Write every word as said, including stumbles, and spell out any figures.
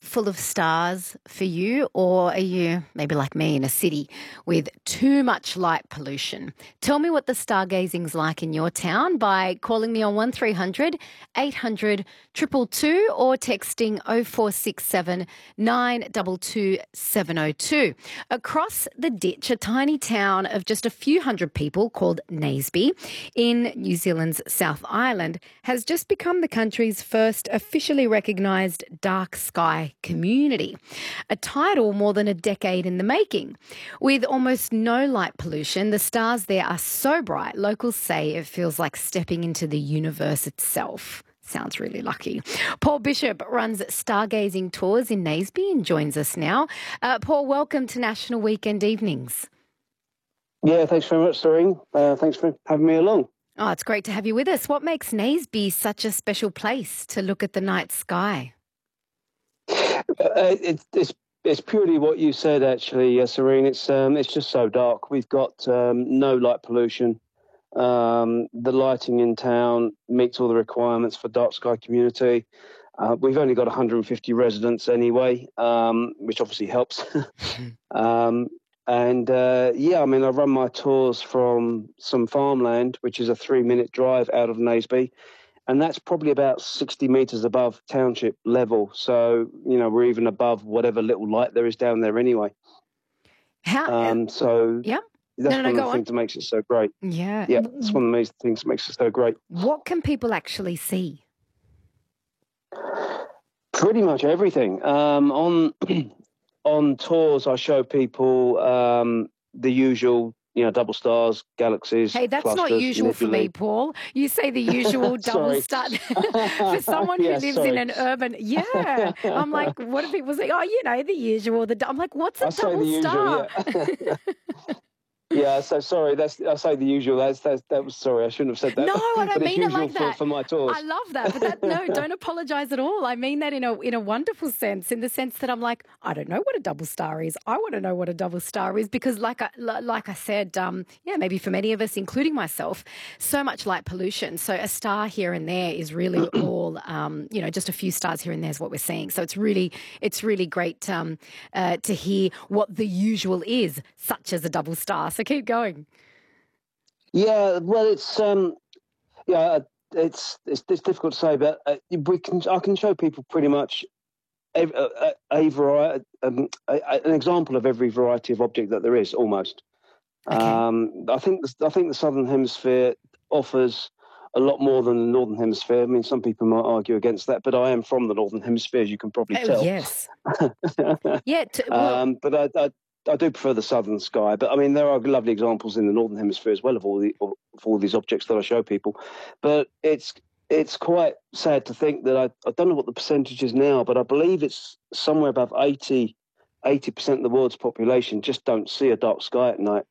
full of stars for you, or are you maybe like me in a city with too much light pollution? Tell me what the stargazing's like in your town by calling me on one three hundred eight hundred two two two or texting oh four six seven nine two two seven oh two. Across the ditch, a tiny town of just a few hundred people called Naseby in New Zealand's South Island has just become the country's first officially recognised dark sky community, a title more than a decade in the making. With almost no light pollution, the stars there are so bright, locals say it feels like stepping into the universe itself. Sounds really lucky. Paul Bishop runs stargazing tours in Naseby and joins us now. Uh, Paul, welcome to National Weekend Evenings. Yeah, thanks very much, Doreen. Uh, thanks for having me along. Oh, it's great to have you with us. What makes Naseby such a special place to look at the night sky? Uh, it, it's it's purely what you said, actually, uh, Serene. It's um, it's just so dark. We've got um, no light pollution. Um, the lighting in town meets all the requirements for dark sky community. Uh, we've only got one hundred fifty residents anyway, um, which obviously helps. um, and uh, yeah, I mean, I run my tours from some farmland, which is a three-minute drive out of Naseby. And that's probably about sixty metres above township level. So, you know, we're even above whatever little light there is down there anyway. How? Um, so yeah. that's no, no, one no, of the go things on. that makes it so great. Yeah. Yeah, it's one of the things that makes it so great. What can people actually see? Pretty much everything. Um, on on tours, I show people um, the usual, you know, double stars, galaxies. Hey, that's clusters, not usual for nebulae. me, Paul. You say the usual double star. For someone who Yeah, lives sorry. in an urban, yeah. I'm like, what do people say? Oh, you know, the usual. The I'm like, what's a I say double the star? usual, yeah. Yeah, so sorry. That's I say the usual. That's, that's that was sorry. I shouldn't have said that. No, I don't but mean it's it usual like for, that. for my tours. I love that, but that no, don't apologise at all. I mean that in a in a wonderful sense, in the sense that I'm like, I don't know what a double star is. I want to know what a double star is because, like I like I said, um, yeah, maybe for many of us, including myself, so much light pollution. So a star here and there is really all, um, you know, just a few stars here and there is what we're seeing. So it's really it's really great um, uh, to hear what the usual is, such as a double star. So keep going. Yeah, well, it's um, yeah, it's it's, it's difficult to say, but uh, we can I can show people pretty much a, a, a variety, um, a, an example of every variety of object that there is, almost. Okay. Um, I think the, I think the Southern Hemisphere offers a lot more than the Northern Hemisphere. I mean, some people might argue against that, but I am from the Northern Hemisphere, as you can probably Oh, tell. yes. yeah. T- well, um, but I, I I do prefer the southern sky, but I mean there are lovely examples in the northern hemisphere as well of all the of all these objects that I show people. But it's it's quite sad to think that I, I don't know what the percentage is now, but I believe it's somewhere above eighty percent of the world's population just don't see a dark sky at night.